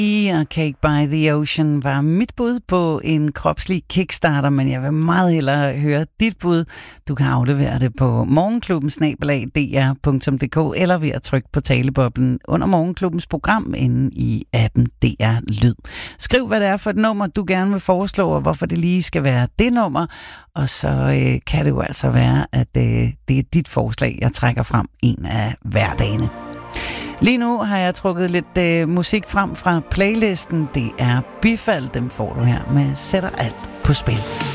og Cake by the Ocean var mit bud på en kropslig kickstarter, men jeg vil meget hellere høre dit bud. Du kan aflevere det på morgenklubben@dr.dk eller ved at trykke på taleboblen under Morgenklubbens program inde i appen DR Lyd. Skriv, hvad det er for et nummer, du gerne vil foreslå, og hvorfor det lige skal være det nummer. Og så kan det jo altså være, at det er dit forslag, jeg trækker frem en af hverdagene. Lige nu har jeg trukket lidt musik frem fra playlisten. Det er Bifald, dem får du her med Sætter alt på spil.